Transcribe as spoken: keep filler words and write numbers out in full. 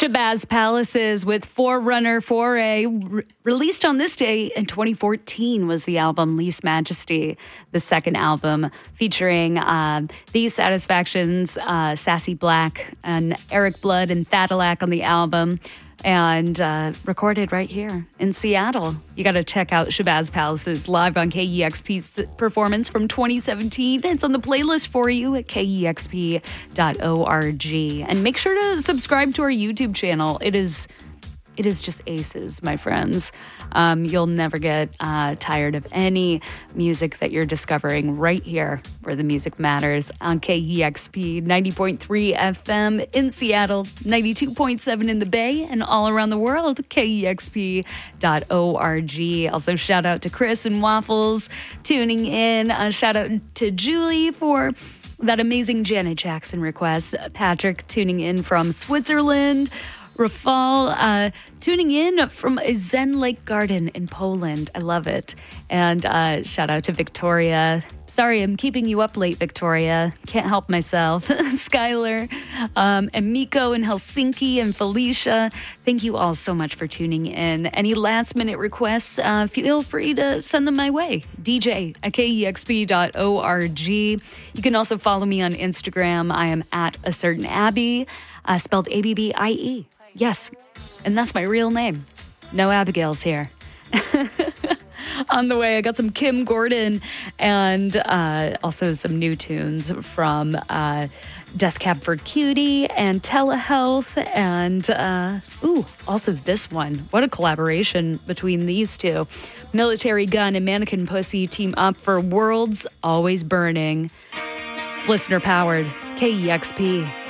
Shabazz Palaces with Forerunner four A, re- released on this day in twenty fourteen, was the album Least Majesty, the second album featuring uh, These Satisfactions, uh, Sassy Black, and Eric Blood and Thadalac on the album, and uh, recorded right here in Seattle. You got to check out Shabazz Palaces live on K E X P's performance from twenty seventeen. It's on the playlist for you at K E X P dot org. And make sure to subscribe to our YouTube channel. It is it is just aces, my friends. Um, you'll never get uh, tired of any music that you're discovering right here where the music matters on K E X P ninety point three F M in Seattle, ninety-two point seven in the Bay, and all around the world, K E X P dot org. Also, shout out to Chris and Waffles tuning in. Uh, shout out to Julie for that amazing Janet Jackson request. Patrick tuning in from Switzerland. Rafal uh, tuning in from a Zen Lake Garden in Poland. I love it. And uh, shout out to Victoria. Sorry, I'm keeping you up late, Victoria. Can't help myself. Skylar um, and Miko in Helsinki and Felicia. Thank you all so much for tuning in. Any last minute requests, uh, feel free to send them my way. D J at K E X P dot org. You can also follow me on Instagram. I am at a certain Abby, uh, spelled A B B I E. Yes, and that's my real name. No Abigail's here. On the way, I got some Kim Gordon and uh, also some new tunes from uh, Death Cab for Cutie and Telehealth. And, uh, ooh, also this one. What a collaboration between these two. Military Gun and Mannequin Pussy team up for Worlds Always Burning. It's listener-powered. K E X P.